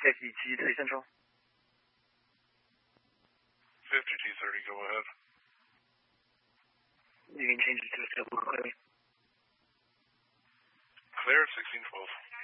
5230 Central. 5230, go ahead. You can change it to a stable clear. Clear at 1612.